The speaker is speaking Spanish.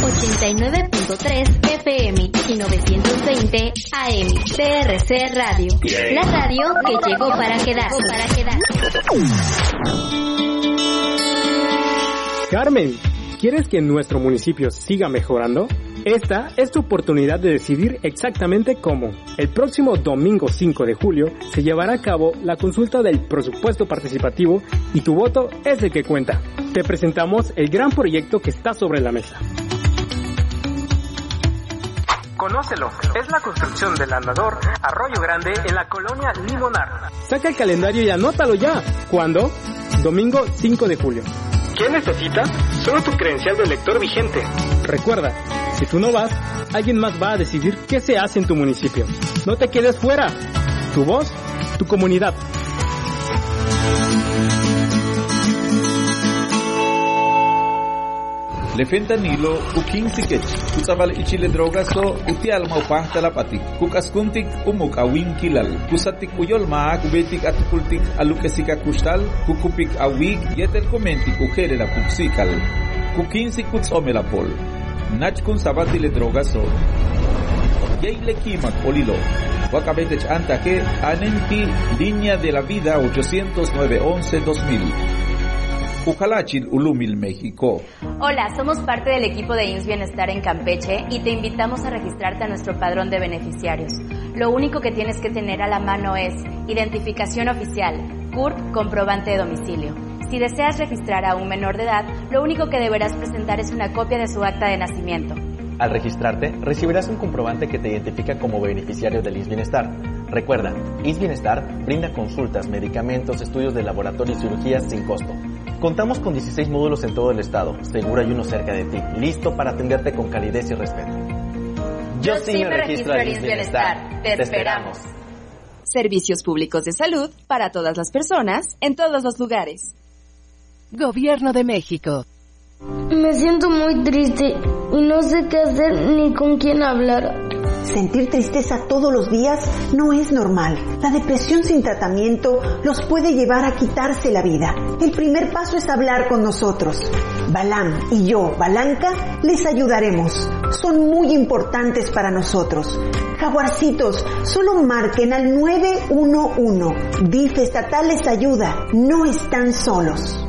89.3 FM y 920 AM. TRC Radio. La radio que llegó para quedarse. Carmen, ¿quieres que nuestro municipio siga mejorando? Esta es tu oportunidad de decidir exactamente cómo. El próximo domingo 5 de julio se llevará a cabo la consulta del presupuesto participativo y tu voto es el que cuenta. Te presentamos el gran proyecto que está sobre la mesa. Conócelo, es la construcción del andador Arroyo Grande en la colonia Limonar. Saca el calendario y anótalo ya. ¿Cuándo? Domingo 5 de julio. ¿Qué necesitas? Solo tu credencial de elector vigente. Recuerda, si tú no vas, alguien más va a decidir qué se hace en tu municipio. No te quedes fuera. Tu voz, tu comunidad. Le fentanilo ukin sikech kusabal ichile drogaso utial maupah talapatik kukaskuntik umuk awin kilal kusatik uyol ma kubetik atukultik alukesika kustal kukupik awig yetel komentik ukere la puksikal kukin sikuts omelapol nachkun sabatile drogaso yeile kimak olilo wakabetech antake anenti línea de la vida 809-11-2000 Ujalachil, Ulumil, México. Hola, somos parte del equipo de IMSS Bienestar en Campeche y te invitamos a registrarte a nuestro padrón de beneficiarios. Lo único que tienes que tener a la mano es identificación oficial, CURP, comprobante de domicilio. Si deseas registrar a un menor de edad, lo único que deberás presentar es una copia de su acta de nacimiento. Al registrarte, recibirás un comprobante que te identifica como beneficiario del IMSS Bienestar. Recuerda, IMSS Bienestar brinda consultas, medicamentos, estudios de laboratorio y cirugías sin costo. Contamos con 16 módulos en todo el estado, seguro hay uno cerca de ti, listo para atenderte con calidez y respeto. Yo sí me registro al IMSS Bienestar. Te esperamos. Servicios públicos de salud para todas las personas, en todos los lugares. Gobierno de México. Me siento muy triste y no sé qué hacer ni con quién hablar. Sentir tristeza todos los días no es normal. La depresión sin tratamiento los puede llevar a quitarse la vida. El primer paso es hablar con nosotros. Balam y yo, Balanca, les ayudaremos. Son muy importantes para nosotros. Jaguarcitos, solo marquen al 911. DIF estatal les ayuda. No están solos.